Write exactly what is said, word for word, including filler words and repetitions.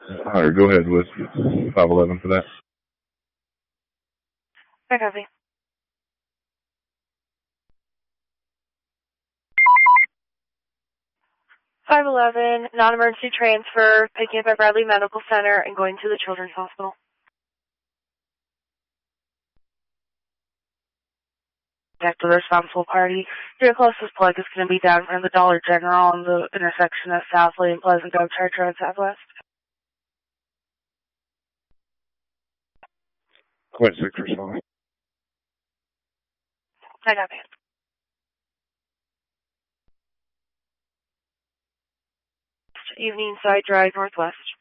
Hunter, go ahead with five eleven for that. I copy. five eleven, non-emergency transfer, picking up at Bradley Medical Center and going to the Children's Hospital. Back to the responsible party. Your closest plug is going to be down from the Dollar General on the intersection of Southley and Pleasant Grove Church Road Southwest. Quint six respond. I copy. Evening Side Drive Northwest.